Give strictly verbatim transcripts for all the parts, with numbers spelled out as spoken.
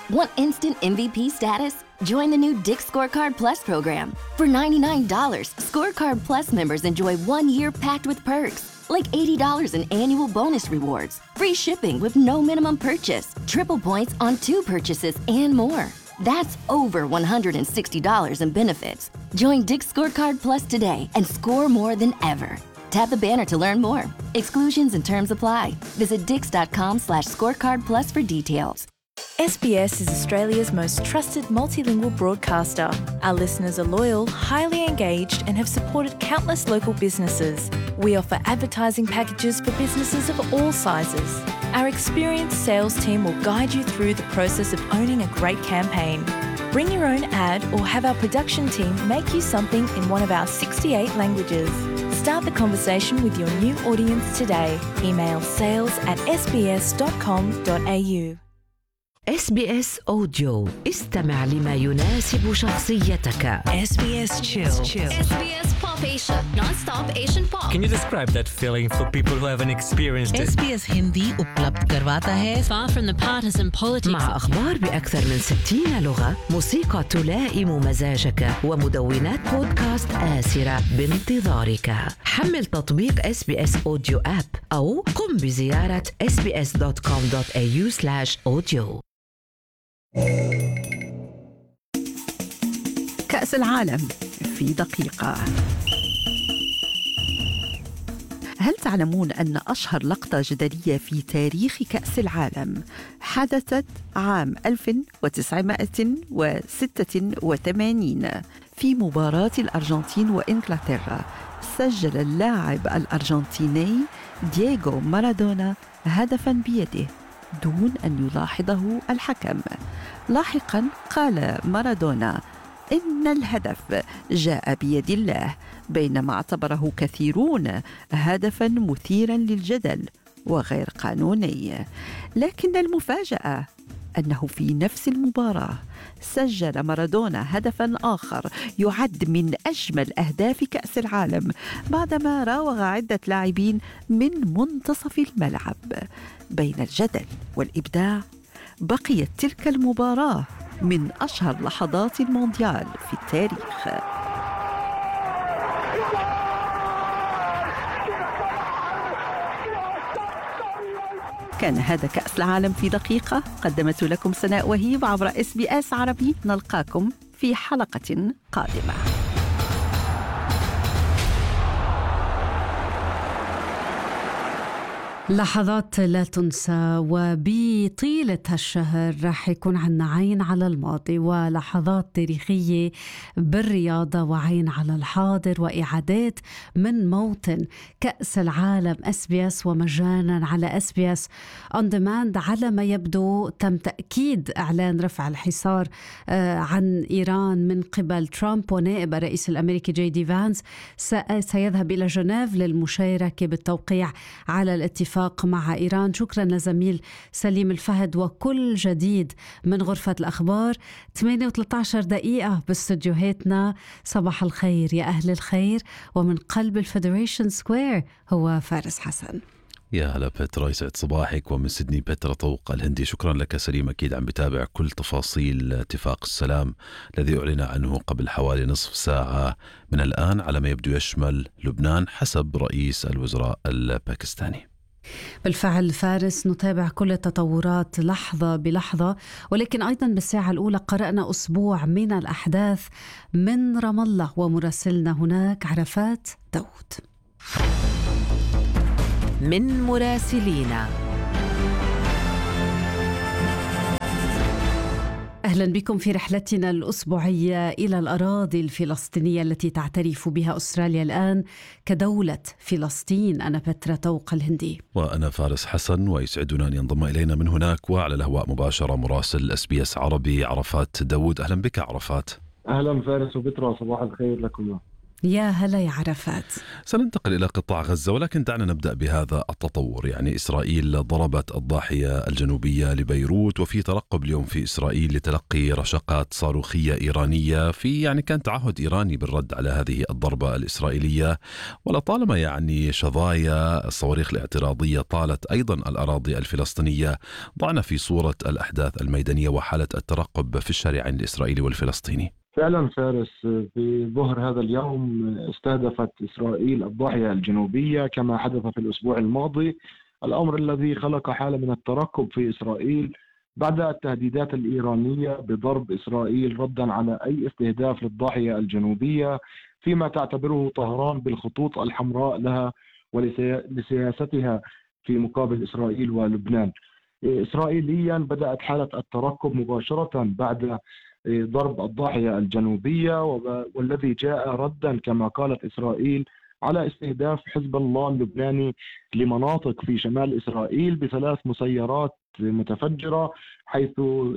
Want instant M V P status? Join the new Dick's Scorecard Plus program. For ninety-nine dollars, Scorecard Plus members enjoy one year packed with perks, like eighty dollars in annual bonus rewards, free shipping with no minimum purchase, triple points on two purchases, and more. That's over one hundred sixty dollars in benefits. Join Dick's Scorecard Plus today and score more than ever. Tap the banner to learn more. Exclusions and terms apply. Visit dix.com slash scorecard plus for details. S B S is Australia's most trusted multilingual broadcaster. Our listeners are loyal, highly engaged, and have supported countless local businesses. We offer advertising packages for businesses of all sizes. Our experienced sales team will guide you through the process of owning a great campaign. Bring your own ad or have our production team make you something in one of our sixty-eight languages. Start the conversation with your new audience today. Email sales at s b s dot com dot a u. إس بي إس أوديو. استمع لما يناسب شخصيتك. إس بي إس Chill. إس بي إس Pop Asia, non-stop Asian pop. Can you describe that feeling for people who haven't experienced it? إس بي إس हिंदी उपलब्ध करवाता है. Far from the partisan politics. مع أخبار بأكثر من ستين لغة، موسيقى تلائم مزاجك، ومدونات بودكاست آسرة بانتظارك. حمل تطبيق إس بي إس أوديو آب أو قم بزيارة اس بي اس دوت كوم دوت a u slash audio. كأس العالم في دقيقة. هل تعلمون أن أشهر لقطة جدلية في تاريخ كأس العالم حدثت عام ألف وتسعمائة وستة وثمانين في مباراة الأرجنتين وإنجلترا؟ سجل اللاعب الأرجنتيني دييغو مارادونا هدفاً بيده دون أن يلاحظه الحكم. لاحقاً قال مارادونا إن الهدف جاء بيد الله، بينما اعتبره كثيرون هدفاً مثيراً للجدل وغير قانوني. لكن المفاجأة أنه في نفس المباراة سجل مارادونا هدفاً آخر يعد من أجمل أهداف كأس العالم بعدما راوغ عدة لاعبين من منتصف الملعب. بين الجدل والإبداع بقيت تلك المباراة من أشهر لحظات المونديال في التاريخ. كان هذا كأس العالم في دقيقة، قدمت لكم سناء وهيب عبر إس بي إس عربي. نلقاكم في حلقة قادمة. لحظات لا تنسى، وبطيلة هالشهر رح يكون عنا عين على الماضي ولحظات تاريخية بالرياضة، وعين على الحاضر وإعادات من موطن كأس العالم. إس بي إس ومجانا على إس بي إس On Demand. على ما يبدو تم تأكيد إعلان رفع الحصار عن إيران من قبل ترامب، ونائب الرئيس الأمريكي جي دي فانس سيذهب إلى جنيف للمشاركة بالتوقيع على الاتفاق مع إيران. شكرا لزميل سليم الفهد وكل جديد من غرفة الأخبار. ثمانية وثلاثة عشر دقيقة باستديوهاتنا. صباح الخير يا أهل الخير، ومن قلب الفيدريشن سكوير هو فارس حسن. يا هلا بترا، يسعد صباحك. ومن سيدني بترا طوق الهندي. شكرا لك سليم، أكيد عم بتابع كل تفاصيل اتفاق السلام الذي أعلن عنه قبل حوالي نصف ساعة من الآن، على ما يبدو يشمل لبنان حسب رئيس الوزراء الباكستاني. بالفعل فارس، نتابع كل التطورات لحظة بلحظة، ولكن أيضا بالساعة الأولى قرأنا أسبوع من الأحداث من رام الله، ومراسلنا هناك عرفات داود. من مراسلينا. أهلا بكم في رحلتنا الأسبوعية إلى الأراضي الفلسطينية التي تعترف بها أستراليا الآن كدولة فلسطين. أنا بترا طوق الهندي، وأنا فارس حسن، ويسعدنا أن ينضم إلينا من هناك وعلى الهواء مباشرة مراسل إس بي إس عربي عرفات داود. أهلا بك عرفات. أهلا فارس وبترا، صباح الخير لكم. يا هلا يا عرفات. سننتقل إلى قطاع غزة، ولكن دعنا نبدأ بهذا التطور. يعني إسرائيل ضربت الضاحية الجنوبية لبيروت، وفي ترقب اليوم في إسرائيل لتلقي رشقات صاروخية إيرانية، في يعني كان تعهد إيراني بالرد على هذه الضربة الإسرائيلية. ولطالما يعني شظايا الصواريخ الاعتراضية طالت أيضا الأراضي الفلسطينية، ضعنا في صورة الأحداث الميدانية وحالة الترقب في الشارعين الإسرائيلي والفلسطيني. فعلا فارس، في ظهر هذا اليوم استهدفت إسرائيل الضاحية الجنوبية كما حدث في الأسبوع الماضي، الأمر الذي خلق حالة من الترقب في إسرائيل بعد التهديدات الإيرانية بضرب إسرائيل ردا على أي استهداف للضاحية الجنوبية، فيما تعتبره طهران بالخطوط الحمراء لها ولسياستها في مقابل إسرائيل ولبنان. إسرائيليا بدأت حالة الترقب مباشرة بعد ضرب الضاحية الجنوبية، والذي جاء ردا كما قالت إسرائيل على استهداف حزب الله اللبناني لمناطق في شمال إسرائيل بثلاث مسيرات متفجرة، حيث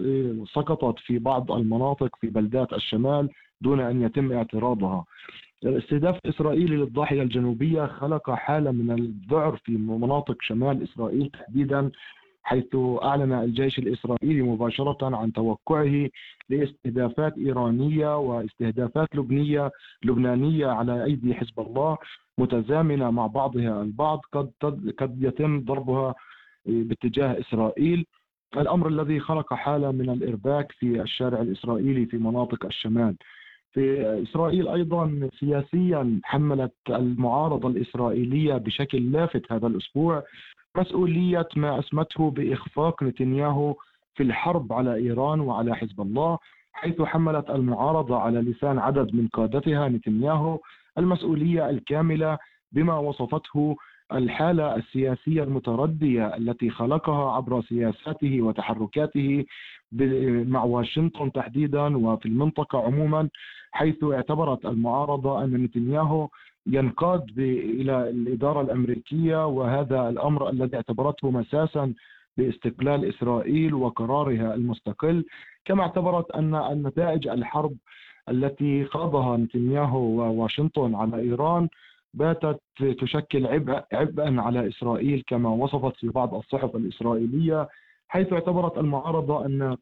سقطت في بعض المناطق في بلدات الشمال دون أن يتم اعتراضها. استهداف إسرائيل للضاحية الجنوبية خلق حالة من الذعر في مناطق شمال إسرائيل تحديدا، حيث أعلن الجيش الإسرائيلي مباشرة عن توقعه لاستهدافات إيرانية واستهدافات لبنية لبنانية على أيدي حزب الله متزامنة مع بعضها البعض، قد قد يتم ضربها باتجاه إسرائيل، الأمر الذي خلق حالة من الإرباك في الشارع الإسرائيلي في مناطق الشمال. في إسرائيل أيضا سياسيا حملت المعارضة الإسرائيلية بشكل لافت هذا الأسبوع مسؤولية ما أسمته بإخفاق نتنياهو في الحرب على إيران وعلى حزب الله، حيث حملت المعارضة على لسان عدد من قادتها نتنياهو المسؤولية الكاملة بما وصفته الحالة السياسية المتردية التي خلقها عبر سياساته وتحركاته مع واشنطن تحديدا وفي المنطقة عموما، حيث اعتبرت المعارضة أن نتنياهو ينقاد إلى الإدارة الأمريكية، وهذا الأمر الذي اعتبرته مساسا باستقلال إسرائيل وقرارها المستقل، كما اعتبرت أن النتائج الحرب التي خاضها نتنياهو وواشنطن على إيران باتت تشكل عبء عبئا على إسرائيل كما وصفت في بعض الصحف الإسرائيلية، حيث اعتبرت المعارضة أن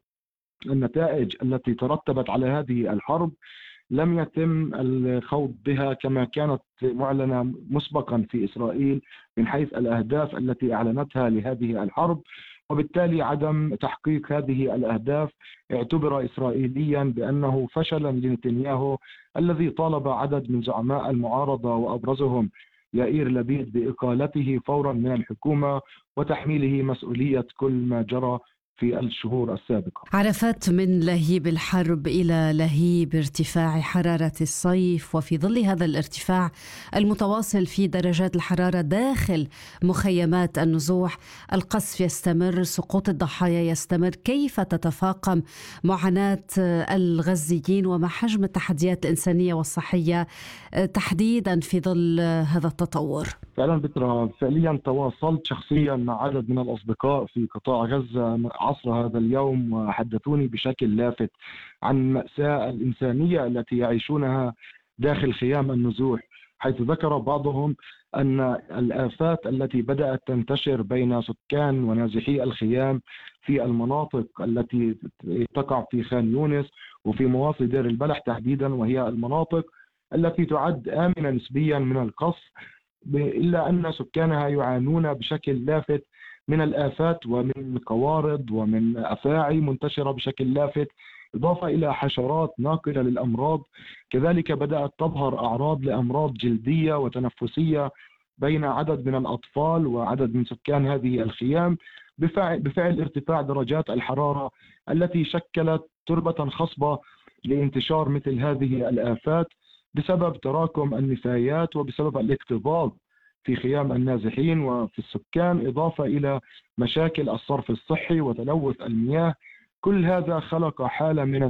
النتائج التي ترتبت على هذه الحرب لم يتم الخوض بها كما كانت معلنة مسبقا في إسرائيل من حيث الأهداف التي أعلنتها لهذه الحرب، وبالتالي عدم تحقيق هذه الأهداف اعتبر إسرائيليا بأنه فشلا لنتنياهو الذي طالب عدد من زعماء المعارضة وأبرزهم يائير لبيد بإقالته فورا من الحكومة وتحميله مسؤولية كل ما جرى في الشهور السابقة. عرفت من لهيب الحرب إلى لهيب ارتفاع حرارة الصيف، وفي ظل هذا الارتفاع المتواصل في درجات الحرارة داخل مخيمات النزوح، القصف يستمر، سقوط الضحايا يستمر. كيف تتفاقم معاناة الغزيين وما حجم التحديات الإنسانية والصحية تحديدا في ظل هذا التطور؟ فعلا بترى، فعليا تواصلت شخصيا مع عدد من الأصدقاء في قطاع غزة عصر هذا اليوم، وحدثوني بشكل لافت عن المأساة الإنسانية التي يعيشونها داخل خيام النزوح، حيث ذكر بعضهم أن الآفات التي بدأت تنتشر بين سكان ونازحي الخيام في المناطق التي تقع في خان يونس وفي مواصي دير البلح تحديدا، وهي المناطق التي تعد آمنة نسبيا من القصف، إلا أن سكانها يعانون بشكل لافت من الآفات ومن قوارض ومن أفاعي منتشرة بشكل لافت، إضافة إلى حشرات ناقلة للأمراض. كذلك بدأت تظهر أعراض لأمراض جلدية وتنفسية بين عدد من الأطفال وعدد من سكان هذه الخيام بفعل, بفعل ارتفاع درجات الحرارة التي شكلت تربة خصبة لانتشار مثل هذه الآفات بسبب تراكم النفايات وبسبب الاكتظاظ في خيام النازحين وفي السكان، إضافة إلى مشاكل الصرف الصحي وتلوث المياه. كل هذا خلق حالة من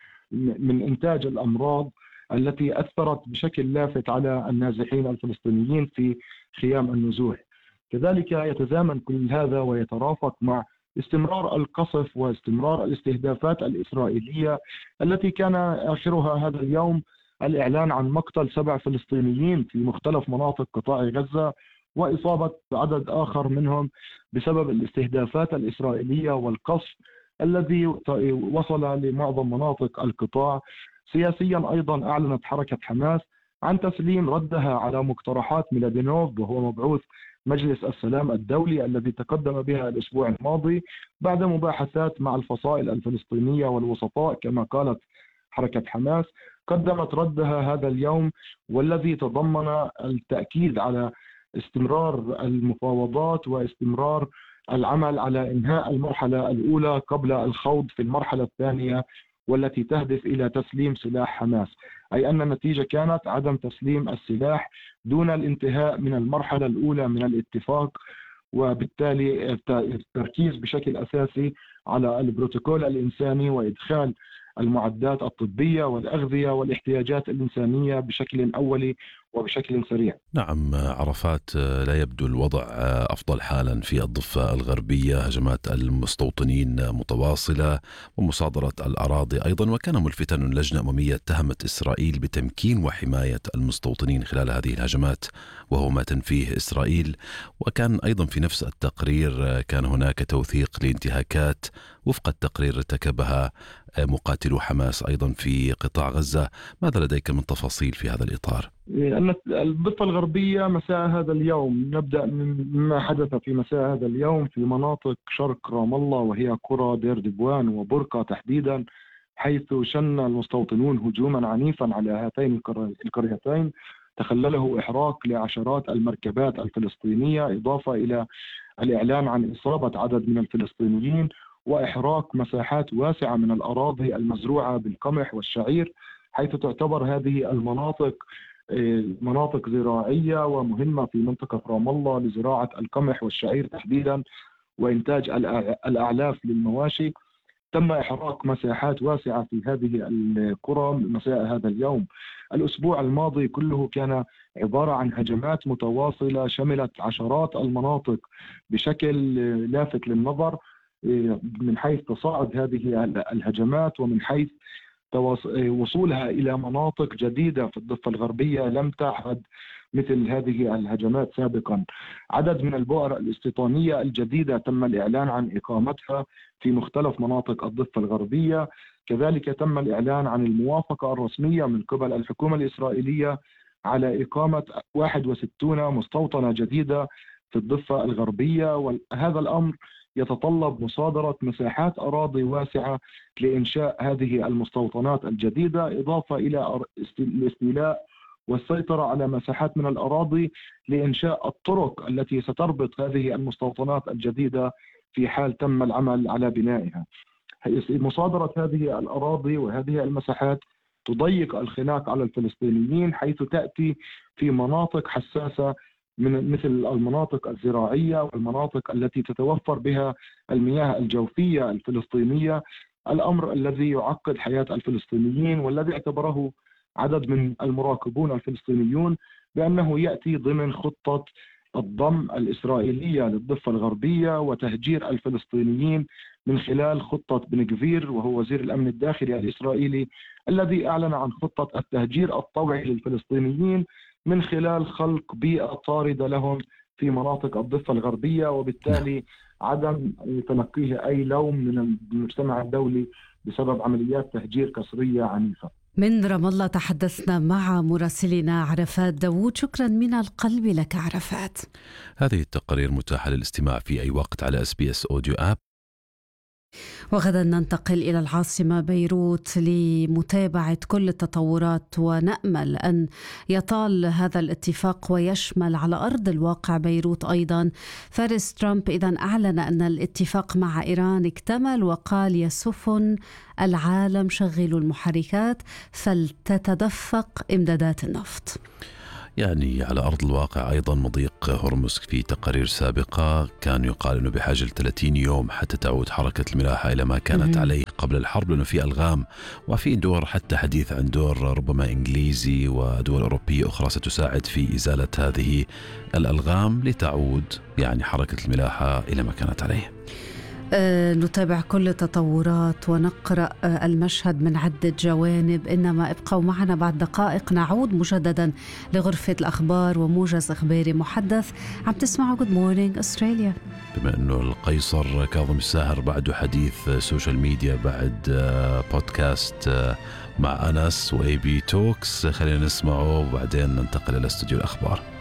من إنتاج الأمراض التي أثرت بشكل لافت على النازحين الفلسطينيين في خيام النزوح. كذلك يتزامن كل هذا ويترافق مع استمرار القصف واستمرار الاستهدافات الإسرائيلية التي كان آخرها هذا اليوم الإعلان عن مقتل سبع فلسطينيين في مختلف مناطق قطاع غزة وإصابة عدد آخر منهم بسبب الاستهدافات الإسرائيلية والقصف الذي وصل لمعظم مناطق القطاع. سياسيا أيضا أعلنت حركة حماس عن تسليم ردها على مقترحات ميلادينوف وهو مبعوث مجلس السلام الدولي الذي تقدم بها الأسبوع الماضي بعد مباحثات مع الفصائل الفلسطينية والوسطاء. كما قالت حركة حماس قدمت ردها هذا اليوم والذي تضمن التأكيد على استمرار المفاوضات واستمرار العمل على إنهاء المرحلة الأولى قبل الخوض في المرحلة الثانية والتي تهدف إلى تسليم سلاح حماس، أي أن النتيجة كانت عدم تسليم السلاح دون الانتهاء من المرحلة الأولى من الاتفاق، وبالتالي التركيز بشكل أساسي على البروتوكول الإنساني وإدخال المعدات الطبية والأغذية والاحتياجات الإنسانية بشكل أولي وبشكل سريع. نعم عرفات، لا يبدو الوضع أفضل حالا في الضفة الغربية، هجمات المستوطنين متواصلة ومصادرة الأراضي أيضا، وكان ملفتا أن اللجنة الأممية اتهمت إسرائيل بتمكين وحماية المستوطنين خلال هذه الهجمات وهو ما تنفيه إسرائيل. وكان أيضا في نفس التقرير كان هناك توثيق لانتهاكات وفق التقرير ارتكبها مقاتلو حماس أيضا في قطاع غزة. ماذا لديك من تفاصيل في هذا الإطار؟ الضفة الغربية مساء هذا اليوم، نبدأ مما حدث في مساء هذا اليوم في مناطق شرق رام الله وهي قرى دير دبوان وبرقة تحديدا، حيث شن المستوطنون هجوما عنيفا على هاتين القريتين تخلله إحراق لعشرات المركبات الفلسطينية، إضافة إلى الإعلان عن إصابة عدد من الفلسطينيين وإحراق مساحات واسعة من الأراضي المزروعة بالقمح والشعير، حيث تعتبر هذه المناطق مناطق زراعية ومهمة في منطقة رام الله لزراعة القمح والشعير تحديدا وإنتاج الأعلاف للمواشي. تم إحراق مساحات واسعة في هذه القرى مساء هذا اليوم. الأسبوع الماضي كله كان عبارة عن هجمات متواصلة شملت عشرات المناطق بشكل لافت للنظر من حيث تصاعد هذه الهجمات ومن حيث وصولها إلى مناطق جديدة في الضفة الغربية لم تعهد مثل هذه الهجمات سابقا. عدد من البؤر الاستيطانية الجديدة تم الإعلان عن إقامتها في مختلف مناطق الضفة الغربية، كذلك تم الإعلان عن الموافقة الرسمية من قبل الحكومة الإسرائيلية على إقامة واحد وستين مستوطنة جديدة في الضفة الغربية، وهذا الأمر يتطلب مصادرة مساحات أراضي واسعة لإنشاء هذه المستوطنات الجديدة، إضافة إلى الاستيلاء والسيطرة على مساحات من الأراضي لإنشاء الطرق التي ستربط هذه المستوطنات الجديدة في حال تم العمل على بنائها. مصادرة هذه الأراضي وهذه المساحات تضيق الخناق على الفلسطينيين، حيث تأتي في مناطق حساسة من مثل المناطق الزراعية والمناطق التي تتوفر بها المياه الجوفية الفلسطينية، الأمر الذي يعقد حياة الفلسطينيين والذي اعتبره عدد من المراقبون الفلسطينيون بأنه يأتي ضمن خطة الضم الإسرائيلية للضفة الغربية وتهجير الفلسطينيين من خلال خطة بن غفير وهو وزير الأمن الداخلي الإسرائيلي الذي أعلن عن خطة التهجير الطوعي للفلسطينيين من خلال خلق بيئة طاردة لهم في مناطق الضفة الغربية، وبالتالي عدم تلقيه أي لوم من المجتمع الدولي بسبب عمليات تهجير قسرية عنيفة. من رام الله تحدثنا مع مراسلنا عرفات داوود. شكرا من القلب لك عرفات. هذه التقارير متاحة للاستماع في أي وقت على إس بي إس أوديو آب. وغدا ننتقل إلى العاصمة بيروت لمتابعة كل التطورات، ونأمل أن يطال هذا الاتفاق ويشمل على أرض الواقع بيروت أيضا. فارس ترامب إذن أعلن أن الاتفاق مع إيران اكتمل وقال: يا سفن العالم شغلوا المحركات فلتتدفق إمدادات النفط. يعني على أرض الواقع أيضا مضيق هرمز في تقارير سابقة كان يقال أنه بحاجة ثلاثين يوم حتى تعود حركة الملاحة إلى ما كانت عليه قبل الحرب، لأنه في ألغام وفي دور حتى حديث عن دور ربما إنجليزي ودول أوروبية أخرى ستساعد في إزالة هذه الألغام لتعود يعني حركة الملاحة إلى ما كانت عليه. أه نتابع كل التطورات ونقرأ أه المشهد من عدة جوانب، إنما ابقوا معنا بعد دقائق نعود مجددا لغرفة الأخبار وموجز إخباري محدث. عم تسمعوا Good Morning Australia. بما أنه القيصر كاظم الساهر بعده حديث سوشيال ميديا بعد بودكاست مع أنس وإي بي توكس، خلينا نسمعه وبعدين ننتقل إلى استوديو الأخبار.